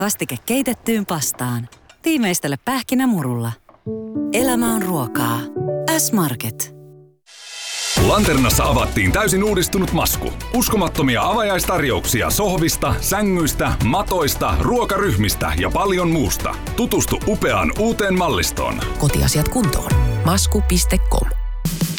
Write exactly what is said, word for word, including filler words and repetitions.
Vastike keitettyyn pastaan. Tiimeistele pähkinämurulla. Elämä on ruokaa. S-Market. Lanternassa avattiin täysin uudistunut Masku. Uskomattomia avajaistarjouksia sohvista, sängyistä, matoista, ruokaryhmistä ja paljon muusta. Tutustu upeaan uuteen mallistoon. Kotiasiat kuntoon. Masku piste com